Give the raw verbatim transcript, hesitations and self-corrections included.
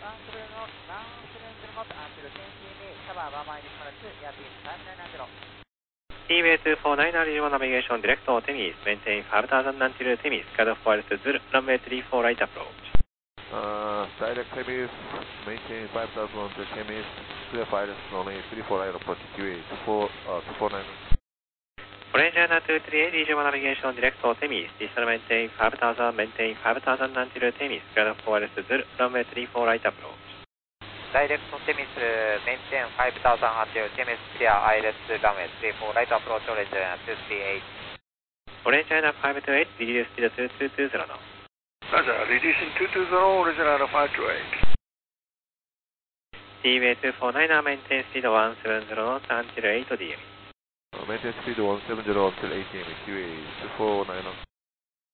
ワンセブンのワンセブンゼロノットアンテルテンシーメイシャワーワンマイルマルツヤピンファイブナインナインゼロ。 ティーウェイツーフォーナインアリジモナビゲーションディレクトテミスメンテインファイブタウザンナンティルテミスカードフォールスズルランウェイスリーフォーライトアプローチ。 Uh, direct Temis, maintain five thousand to Temis, clear fire runway three four right approach Q A two four, uh, two four nine. Orange two three eight regional navigation direct to Temis, distal maintain five thousand, maintain five thousand until Temis, clear for Zulu, runway three four right approach. Direct to Temis, maintain five thousand until Temis, clear I L S runway three four right approach, Orange two three eight. Orange five two eight, reduce speed to two two zero now. Roger, reducing two two zero, original five two eight. T V two four nine, maintain speed one seven zero knots until eight D M. Uh, maintain speed one seven zero until eight D M, Q A two four nine.